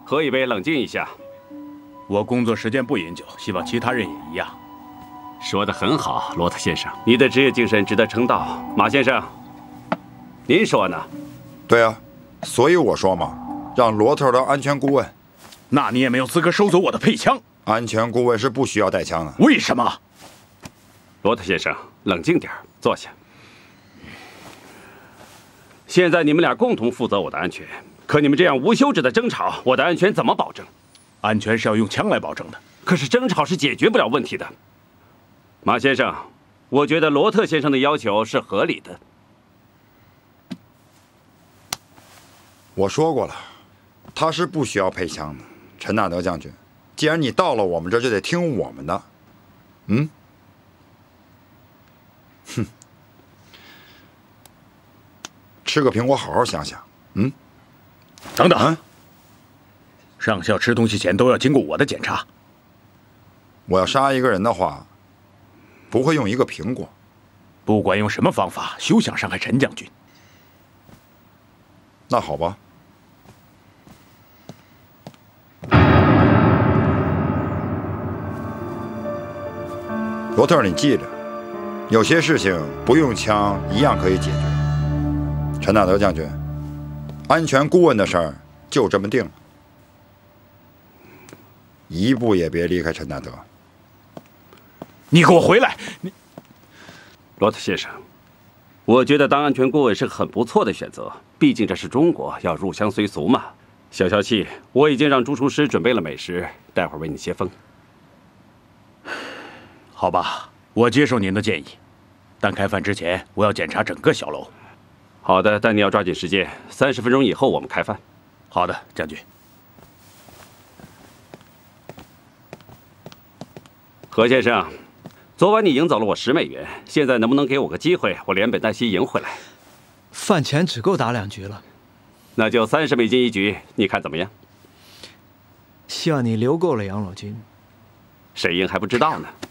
喝一杯，冷静一下。 我工作时间不饮酒，希望其他人也一样。 说得很好，罗特先生，你的职业精神值得称道。马先生，您说呢？ 对啊，所以我说嘛，让罗特当安全顾问。 那你也没有资格收走我的配枪。 安全顾问是不需要带枪的。 为什么？ 罗特先生，冷静点，坐下。现在你们俩共同负责我的安全，可你们这样无休止的争吵，我的安全怎么保证？ 安全是要用枪来保证的。 可是争吵是解决不了问题的。马先生，我觉得罗特先生的要求是合理的。 我说过了，他是不需要配枪的。陈纳德将军，既然你到了我们这儿，就得听我们的。哼，吃个苹果，好好想想。 等等，上校吃东西前都要经过我的检查。 我要杀一个人的话，不会用一个苹果。 不管用什么方法，休想伤害陈将军。 那好吧。罗特，你记着，有些事情不用枪一样可以解决。陈纳德将军，安全顾问的事儿就这么定了，一步也别离开陈纳德。 你给我回来！ 罗特先生，我觉得当安全顾问是个很不错的选择，毕竟这是中国，要入乡随俗嘛。消消气，我已经让朱厨师准备了美食，待会儿为你接风。 好吧，我接受您的建议，但开饭之前我要检查整个小楼。 好的，但你要抓紧时间，30分钟以后我们开饭。 好的，将军。 何先生，昨晚你赢走了我10美元，现在能不能给我个机会，我连本带息赢回来？ 饭钱只够打2局了。 那就30美金一局，你看怎么样？ 希望你留够了养老金。 谁赢还不知道呢。